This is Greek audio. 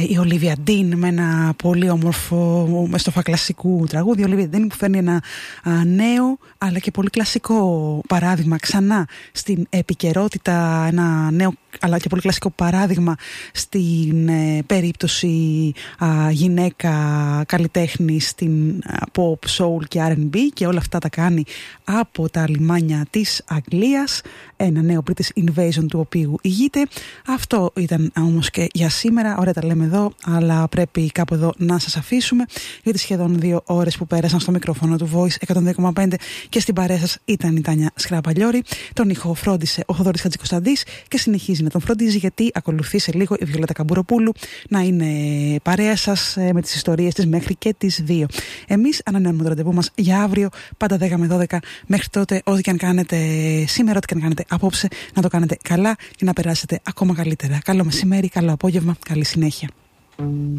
η Ολίβια Ντίν με ένα πολύ όμορφο μεστοφά κλασικού τραγούδι. Η Ολίβια Ντίν που φέρνει ένα νέο αλλά και πολύ κλασικό παράδειγμα ξανά στην επικαιρότητα, ένα νέο αλλά και πολύ κλασικό παράδειγμα στην περίπτωση γυναίκα καλλιτέχνη στην pop, soul και R&B, και όλα αυτά τα κάνει από τα λιμάνια της Αγγλίας, ένα νέο British Invasion του οποίου ηγείται. Αυτό ήταν όμως και για σήμερα. Ωραία τα λέμε εδώ, αλλά πρέπει κάπου εδώ να σας αφήσουμε, γιατί σχεδόν 2 ώρες που πέρασαν στο μικρόφωνο του Voice 102,5 και στην παρέα σας ήταν η Τάνια Σκραπαλιώρη. Τον ήχο φρόντισε ο Θοδωρής Χατζικοσταντής και συνεχίζει να τον φροντίζει, γιατί ακολουθεί σε λίγο η Βιολέτα Καμπουροπούλου να είναι παρέα σας με τις ιστορίες της μέχρι και τις 2. Εμείς ανανεώνουμε το ραντεβού μας για αύριο, πάντα 10 με 12. Μέχρι τότε, ό,τι και αν κάνετε σήμερα, ό,τι και αν κάνετε απόψε, να το κάνετε καλά και να περάσετε ακόμα καλύτερα. Καλό μεσημέρι, καλό απόγευμα, καλή συνέχεια.